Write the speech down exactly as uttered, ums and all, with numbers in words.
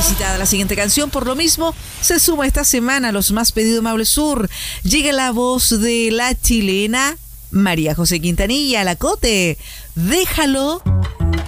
solicitada la siguiente canción. Por lo mismo, se suma esta semana a los más pedidos Maule Sur. Llega la voz de la chilena María José Quintanilla, la Cote. Déjalo.